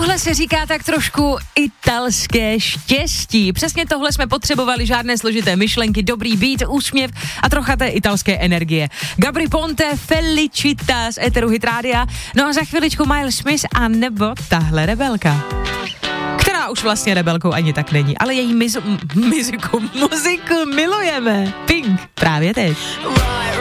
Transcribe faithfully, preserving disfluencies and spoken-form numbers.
Tohle se říká tak trošku italské štěstí. Přesně tohle jsme potřebovali, žádné složité myšlenky, dobrý beat, úsměv a trocha té italské energie. Gabry Ponte, Felicita z Eteru Hit Rádia. No a za chviličku Miles Smith a nebo tahle rebelka. Která už vlastně rebelkou ani tak není, ale její mizu, miziku, muziku milujeme. Pink, právě teď.